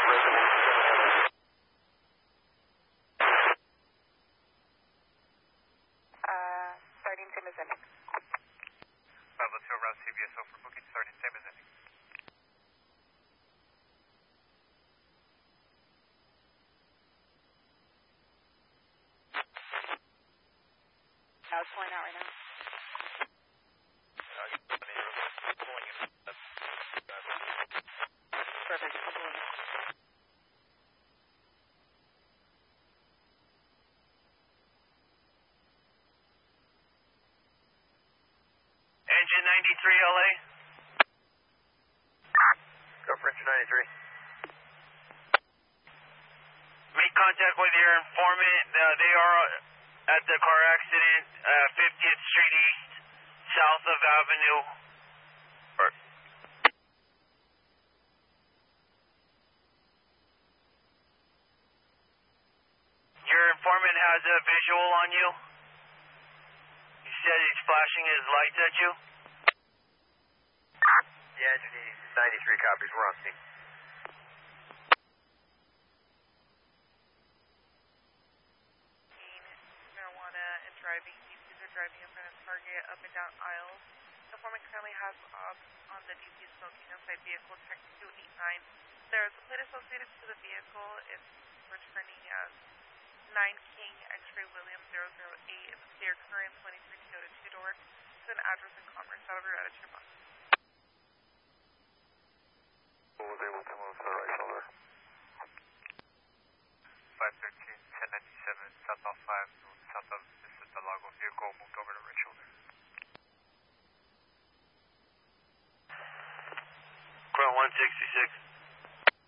Starting same as ending. 502 around CVSO for booking, starting same as ending. It's pulling out right now. Perfect. Engine 93 LA. Go for engine 93. Make contact with your informant. They are at the car accident, 50th Street East, south of Avenue. Your informant has a visual on you. He said he's flashing his lights at you. Yeah, engine 93 copies. We're on scene. Marijuana and driving. DPs are driving in front of Target up and down aisles. The informant currently has on the DP smoking inside vehicle check 289. There is a plate associated to the vehicle. It's returning as 9 King X-Ray William 008 in the clear current 23 Toyota 2-door to an address in Commerce. However, at your box. Was able to move to the right shoulder. 513, 1097, southbound 5, north south of the Lago vehicle moved over to right shoulder. Ground 166.